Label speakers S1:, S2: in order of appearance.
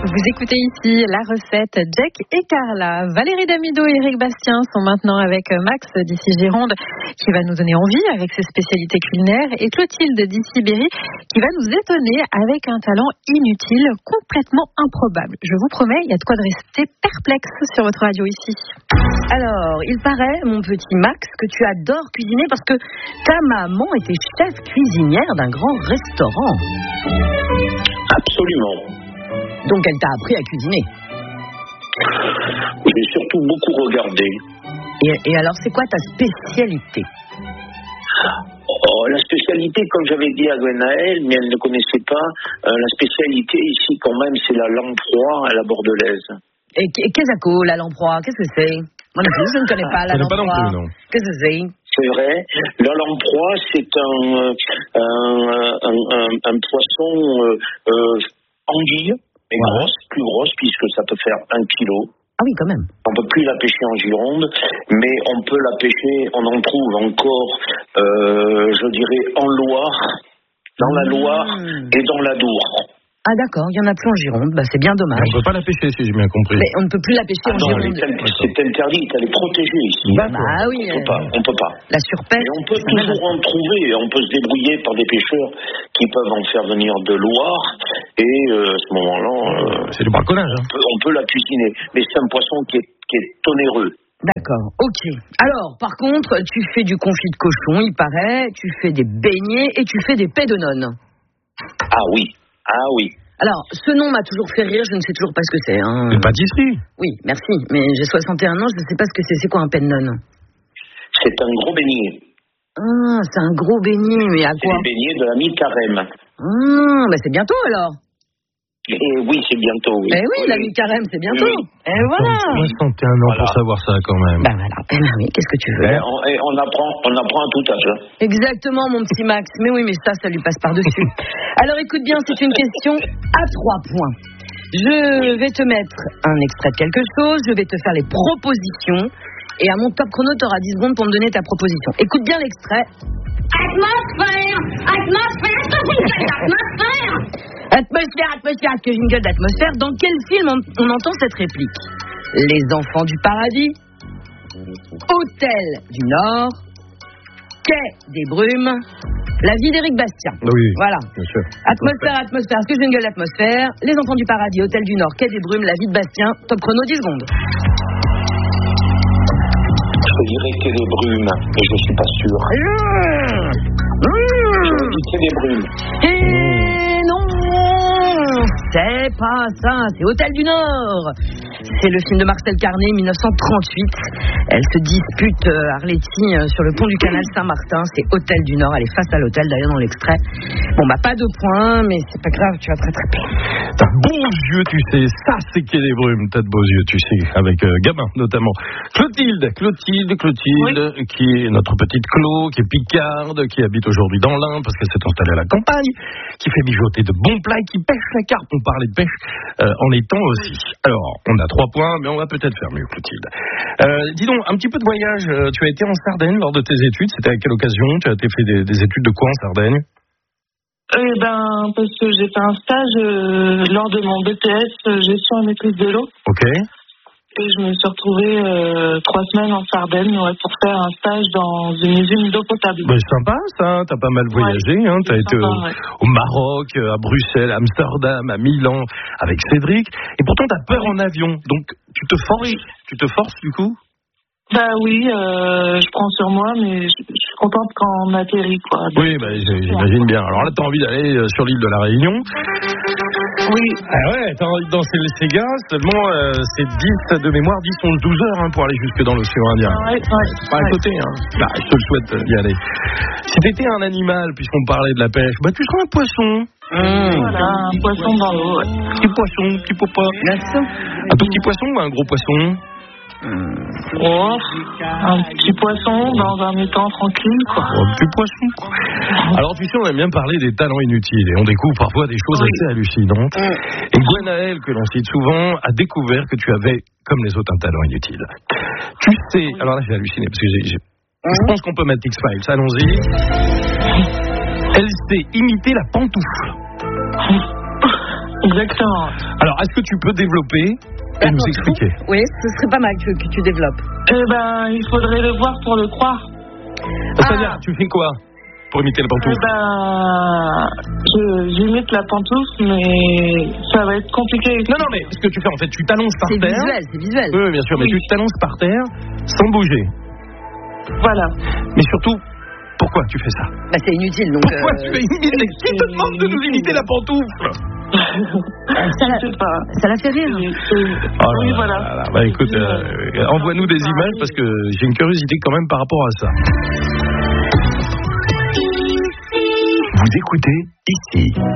S1: Vous écoutez ici la recette Jack et Carla. Valérie Damido et Eric Bastien sont maintenant avec Max d'ici Gironde qui va nous donner envie avec ses spécialités culinaires et Clotilde d'ici Berry qui va nous étonner avec un talent inutile, complètement improbable. Je vous promets, il y a de quoi de rester perplexe sur votre radio ici.
S2: Alors, il paraît, mon petit Max, que tu adores cuisiner parce que ta maman était chef cuisinière d'un grand restaurant.
S3: Absolument.
S2: Donc elle t'a appris à cuisiner.
S3: J'ai surtout beaucoup regardé.
S2: Et alors, c'est quoi ta spécialité?
S3: La spécialité, comme j'avais dit à Gwenaëlle, mais elle ne connaissait pas, la spécialité ici quand même, c'est la lamproie à la bordelaise.
S2: Et qu'est-ce que c'est la lamproie? Qu'est-ce que c'est? Moi non plus, je ne connais pas la lamproie. Qu'est-ce que c'est?
S3: C'est vrai. La lamproie, c'est un poisson anguille, mais grosse, plus grosse, puisque ça peut faire 1 kilo.
S2: Ah oui, quand même.
S3: On peut plus la pêcher en Gironde, mais on peut la pêcher, on en trouve encore, je dirais, en Loire, dans la Loire et dans l'Adour.
S2: Ah d'accord, il y en a plus en Gironde, c'est bien dommage.
S4: On ne peut pas la pêcher, si j'ai bien compris.
S2: Mais on ne peut plus la pêcher en Gironde.
S3: C'est interdit, elle est protégée ici.
S2: Ah oui.
S3: On peut pas.
S2: La surpêche.
S3: Et on peut toujours en trouver, on peut se débrouiller par des pêcheurs qui peuvent en faire venir de Loire, et à ce moment-là...
S4: c'est du braconnage.
S3: On peut la cuisiner, mais c'est un poisson qui est onéreux.
S2: D'accord, ok. Alors, par contre, tu fais du confit de cochon, il paraît, tu fais des beignets et tu fais des pets de nonne.
S3: Ah oui.
S2: Alors, ce nom m'a toujours fait rire, je ne sais toujours pas ce que c'est.
S4: Une pâtisserie.
S2: Oui, merci, mais j'ai 61 ans, je ne sais pas ce que c'est. C'est quoi un pet de nonne?
S3: C'est un gros beignet.
S2: Ah, c'est un gros beignet, mais à quoi?
S3: C'est des beignets de la mi-carême.
S2: Ah, c'est bientôt alors.
S3: Et oui, c'est bientôt, oui.
S2: Eh oui, la mi-carême, c'est bientôt. Oui. Et voilà.
S4: 61 ans pour savoir ça, quand même.
S2: Ben voilà. Oui, qu'est-ce que tu veux?
S3: On apprend à tout âge.
S2: Exactement, mon petit Max. Mais oui, mais ça lui passe par-dessus. Alors, écoute bien, c'est une question à 3 points. Je vais te mettre un extrait de quelque chose, je vais te faire les propositions, et à mon top chrono, tu auras 10 secondes pour me donner ta proposition. Écoute bien l'extrait. Atmosphère, que jingle d'atmosphère. Dans quel film on entend cette réplique? Les Enfants du Paradis, Hôtel du Nord, Quai des Brumes, La vie d'Éric Bastien.
S4: Oui,
S2: voilà.
S4: Bien sûr.
S2: Atmosphère, que jingle d'atmosphère, Les Enfants du Paradis, Hôtel du Nord, Quai des Brumes, La vie de Bastien. Top chrono, 10 secondes.
S3: Je dirais Quai des Brumes, mais je suis pas sûr. Je dis Quai des Brumes.
S2: Et non, c'est pas ça, c'est Hôtel du Nord. C'est le film de Marcel Carné, 1938. Elle se dispute, Arletty, sur le pont du canal Saint-Martin. C'est Hôtel du Nord, elle est face à l'hôtel, d'ailleurs, dans l'extrait. Bon, pas de points, mais c'est pas grave, tu vas très très bien.
S4: T'as de beaux yeux, tu sais. Ça, c'est Quai des Brumes. T'as de beaux yeux, tu sais, avec Gabin, notamment. Clotilde, oui. Qui est notre petite Clo, qui est picarde, qui habite aujourd'hui dans l'Ain, parce qu'elle s'est installée à la campagne, qui fait mijoter de bons plats, qui pêche la carpe. On parlait de pêche en étang aussi. Alors, on a 3 points, mais on va peut-être faire mieux, Clotilde. Dis donc, un petit peu de voyage. Tu as été en Sardaigne lors de tes études. C'était à quelle occasion? Tu as fait des études de quoi en Sardaigne?
S5: Parce que j'ai fait un stage lors de mon BTS gestion et maîtrise de l'eau.
S4: Ok.
S5: Et je me suis retrouvée 3 semaines en Sardaigne pour faire un stage dans une usine d'eau potable.
S4: Sympa ça, t'as pas mal voyagé, hein. T'as été au Maroc, à Bruxelles, à Amsterdam, à Milan avec Cédric. Et pourtant t'as peur en avion, donc tu te forces du coup?
S5: Oui, je prends sur moi, mais je suis contente quand on atterrit, quoi.
S4: Oui, j'imagine bien. Alors là, t'as envie d'aller sur l'île de la Réunion?
S5: Oui.
S4: Ah ouais, t'as envie de danser le Sega, seulement c'est 10 de mémoire, 10-12 heures pour aller jusque dans l'océan Indien.
S5: Ouais.
S4: Pas à côté, hein. Je te le souhaite d'y aller. Si t'étais un animal, puisqu'on parlait de la pêche, tu serais un poisson.
S5: Voilà, un poisson dans l'eau.
S4: Petit poisson, petit papa. Un tout petit poisson ou un gros poisson?
S5: Un petit poisson dans un étang tranquille, quoi.
S4: Un petit poisson, quoi. Alors, tu sais, on aime bien parler des talents inutiles et on découvre parfois des choses assez hallucinantes. Et Gwenaëlle, que l'on cite souvent, a découvert que tu avais, comme les autres, un talent inutile. Tu sais, alors là, j'ai halluciné parce que je pense qu'on peut mettre X-Files. Allons-y. Elle sait imiter la pantoufle.
S5: Exactement.
S4: Alors, est-ce que tu peux développer et nous expliquer?
S2: Oui, ce serait pas mal que tu développes.
S5: Eh ben, il faudrait le voir pour le croire.
S4: C'est-à-dire, tu fais quoi pour imiter la pantoufle?
S5: J'imite la pantoufle, mais ça va être compliqué.
S4: Non, mais ce que tu fais, en fait, tu t'allonges par terre.
S2: C'est visuel.
S4: Oui, bien sûr, mais tu t'allonges par terre sans bouger.
S5: Voilà.
S4: Mais surtout, pourquoi tu fais ça?
S2: Bah, c'est inutile, donc...
S4: Pourquoi tu fais imiter? Qui te demande de nous imiter la pantoufle?
S2: Ça la fait rire.
S5: Oui, voilà.
S4: Bah écoute, envoie-nous des images parce que j'ai une curiosité quand même par rapport à ça.
S6: Vous écoutez ici.